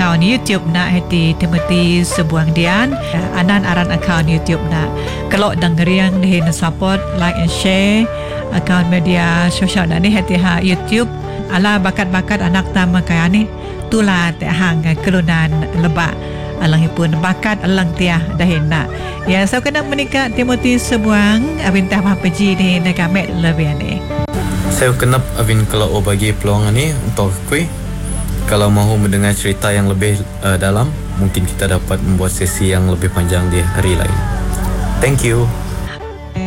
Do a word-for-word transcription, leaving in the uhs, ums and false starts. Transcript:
akaun YouTube nak hati Timothy Sebuang Dian. Anan aran akaun YouTube nak. Kalau dengerin ni support, like and share akaun media sosial nak ni hati ha YouTube. Ala bakat-bakat anak tama kaya ni tulah te hang kelunan lebak. Alangipun bakat alang tiah dahin nak. Ya, saya kena menikah Timothy Sebuang abintah papaji ni nagamet lebih ni. Saya kenap Avin kalau oh bagi peluang ni untuk kui. Kalau mahu mendengar cerita yang lebih uh, dalam, mungkin kita dapat membuat sesi yang lebih panjang di hari lain. Thank you.